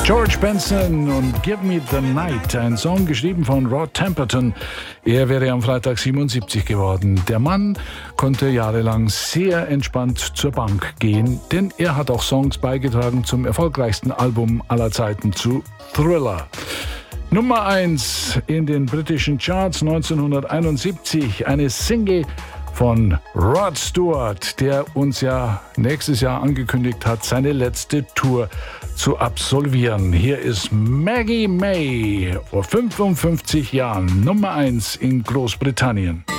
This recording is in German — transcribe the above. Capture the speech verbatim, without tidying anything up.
George Benson und Give Me the Night, ein Song geschrieben von Rod Temperton. Er wäre am Freitag siebenundsiebzig geworden. Der Mann konnte jahrelang sehr entspannt zur Bank gehen, denn er hat auch Songs beigetragen zum erfolgreichsten Album aller Zeiten, zu Thriller. Nummer eins in den britischen Charts neunzehnhunderteinundsiebzig, eine Single von Rod Stewart, der uns ja nächstes Jahr angekündigt hat, seine letzte Tour zu absolvieren. Hier ist Maggie May, vor fünfundfünfzig Jahren Nummer eins in Großbritannien.